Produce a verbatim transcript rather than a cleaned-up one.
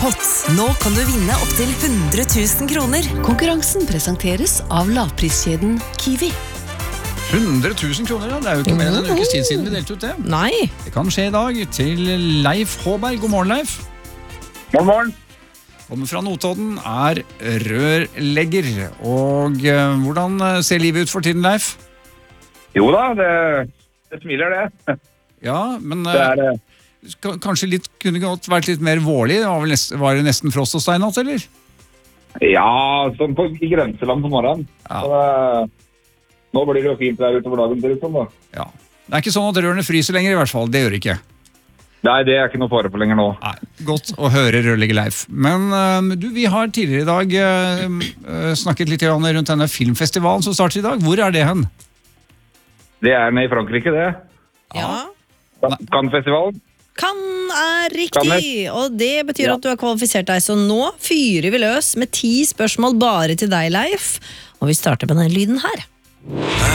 Jackpot. Nå kan du vinne opp til hundre tusen kroner. Konkurransen presenteres av lavpriskjeden Kiwi. hundre tusen kroner, ja. Det er jo ikke mer enn en ukes tid siden vi delte ut det. Nei. Det kan skje i dag til Leif Håberg. God morgen, Leif. Morgen, morgen. Kommer fra Notodden, er rørlegger. Og eh, hvordan ser livet ut for tiden, Leif? Jo da, det, det smiler det. Ja, men Det er det. K- kanskje litt, kunne godt vært litt mer vårlig. Det var, vel nest, var det nesten frost og steinnatt, eller? Ja, sånn på, i grenseland på morgenen. Ja. Så, det, nå blir det jo fint der utover dagen. Til, liksom, da. Ja. Det er ikke sånn at rørene fryser lenger, i hvert fall. Det gjør det ikke. Nei, det er ikke noe fare på lenger nå. Nei, godt å høre, rørlegger Leif. Men øh, du, vi har tidligere i dag øh, øh, snakket litt grann rundt denne filmfestivalen som starter i dag. Hvor er det hen? Det er nede i Frankrike, det. Ja. Cannes-festivalen. Kan er riktig, og det betyr Ja. at du har kvalifisert deg. Så nå fyrer vi løs med ti spørsmål bare til deg, Leif. Og vi starter med den lyden her.